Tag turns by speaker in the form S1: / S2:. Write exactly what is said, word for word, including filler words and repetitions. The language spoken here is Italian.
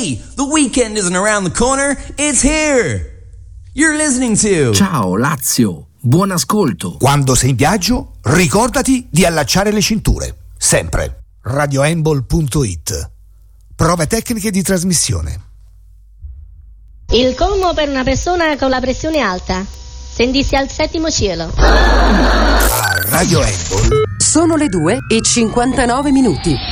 S1: Hey, the weekend isn't around the corner, it's here. You're listening to
S2: Ciao Lazio, buon ascolto.
S3: Quando sei in viaggio, ricordati di allacciare le cinture, sempre. radio handball punto it. Prove tecniche di trasmissione.
S4: Il colmo per una persona con la pressione alta. Sentirsi al settimo cielo.
S3: A Radio Handball
S5: sono le due e cinquantanove minuti.